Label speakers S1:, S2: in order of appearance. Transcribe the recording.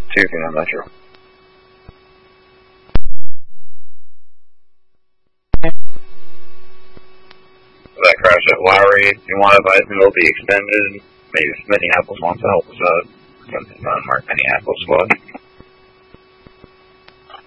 S1: 2 Metro. That crash at Lowry, you want to advise me will be extended? Maybe Minneapolis wants to help us out. Minneapolis squad.